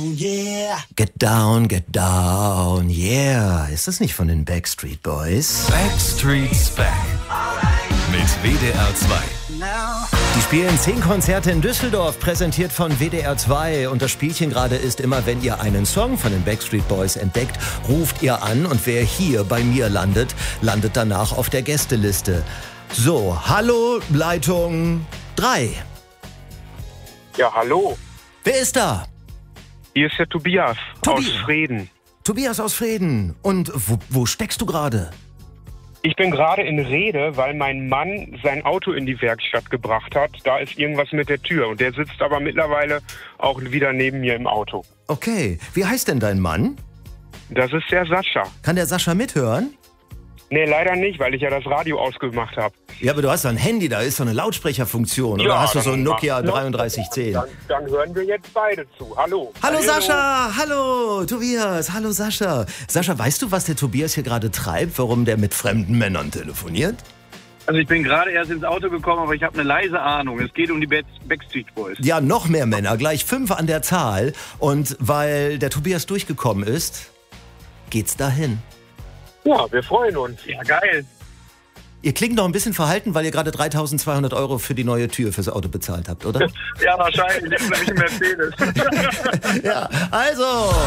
Get down, yeah. Ist das nicht von den Backstreet Boys? Backstreet's Back. Mit WDR 2. Die spielen 10 Konzerte in Düsseldorf, präsentiert von WDR 2. Und das Spielchen gerade ist immer, wenn ihr einen Song von den Backstreet Boys entdeckt, ruft ihr an und wer hier bei mir landet, landet danach auf der Gästeliste. So, hallo, Leitung 3. Ja, hallo. Wer ist da? Hier ist der Tobias aus Vreden. Tobias aus Vreden. Und wo steckst du gerade? Ich bin gerade in Rede, weil mein Mann sein Auto in die Werkstatt gebracht hat. Da ist irgendwas mit der Tür und der sitzt aber mittlerweile auch wieder neben mir im Auto. Okay, wie heißt denn dein Mann? Das ist der Sascha. Kann der Sascha mithören? Nee, leider nicht, weil ich ja das Radio ausgemacht habe. Ja, aber du hast doch ein Handy, da ist so eine Lautsprecherfunktion. Oder hast du so ein Nokia 3310? Dann hören wir jetzt beide zu. Hallo. Hallo Sascha, hallo Tobias, hallo Sascha. Sascha, weißt du, was der Tobias hier gerade treibt, warum der mit fremden Männern telefoniert? Also ich bin gerade erst ins Auto gekommen, aber ich habe eine leise Ahnung. Es geht um die Backstreet Boys. Ja, noch mehr Männer, gleich 5 an der Zahl. Und weil der Tobias durchgekommen ist, geht's dahin. Ja, wir freuen uns. Ja, geil. Ihr klingt noch ein bisschen verhalten, weil ihr gerade 3.200 € für die neue Tür fürs Auto bezahlt habt, oder? Ja, wahrscheinlich. Ich habe nämlich einen Mercedes. Ja, also...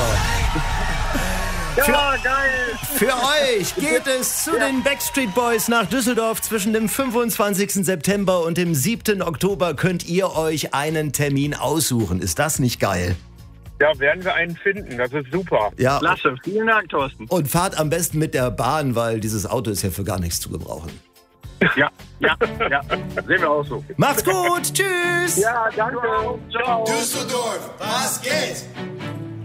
Ja, geil. Für euch geht es zu den Backstreet Boys nach Düsseldorf. Zwischen dem 25. September und dem 7. Oktober könnt ihr euch einen Termin aussuchen. Ist das nicht geil? Ja, werden wir einen finden. Das ist super. Ja. Klasse. Vielen Dank, Thorsten. Und fahrt am besten mit der Bahn, weil dieses Auto ist ja für gar nichts zu gebrauchen. Ja. Sehen wir auch so. Macht's gut. Tschüss. Ja, danke. Ciao. Düsseldorf, was geht?